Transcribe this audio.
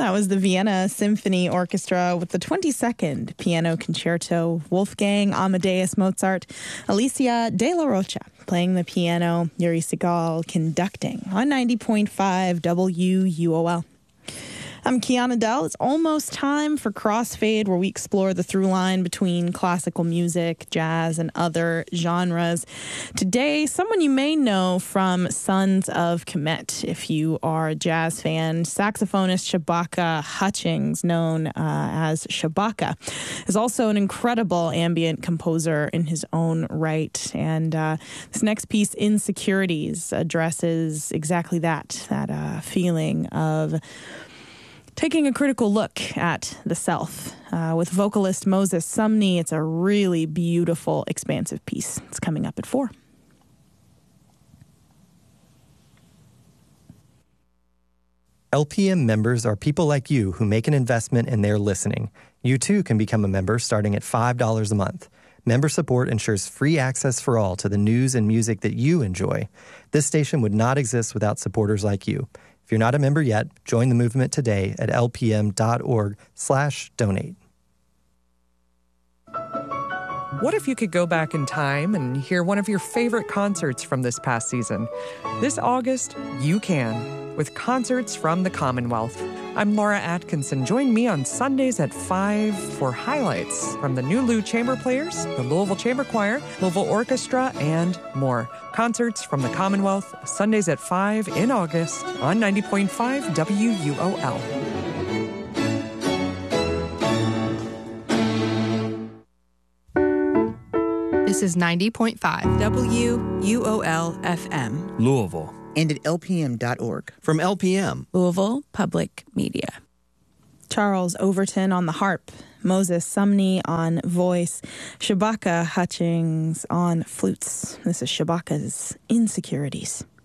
That was the Vienna Symphony Orchestra with the 22nd Piano Concerto, Wolfgang Amadeus Mozart, Alicia de la Rocha playing the piano, Yuri Segal conducting on 90.5 WUOL. I'm Kiana Dell. It's almost time for Crossfade, where we explore the through line between classical music, jazz, and other genres. Today, someone you may know from Sons of Kemet. If you are a jazz fan, saxophonist Shabaka Hutchings, known as Shabaka, is also an incredible ambient composer in his own right. And this next piece, Insecurities, addresses exactly that feeling of taking a critical look at the self. With vocalist Moses Sumney, it's a really beautiful, expansive piece. It's coming up at 4. LPM members are people like you who make an investment in their listening. You too can become a member starting at $5 a month. Member support ensures free access for all to the news and music that you enjoy. This station would not exist without supporters like you. If you're not a member yet, join the movement today at lpm.org/donate. What if you could go back in time and hear one of your favorite concerts from this past season? This August, you can, with concerts from the Commonwealth. I'm Laura Atkinson. Join me on Sundays at 5 for highlights from the new Lou Chamber Players, the Louisville Chamber Choir, Louisville Orchestra, and more. Concerts from the Commonwealth, Sundays at 5 in August on 90.5 WUOL. This is 90.5 WUOL FM. Louisville. And at lpm.org. From LPM. Louisville Public Media. Charles Overton on the harp, Moses Sumney on voice, Shabaka Hutchings on flutes. This is Shabaka's Insecurities.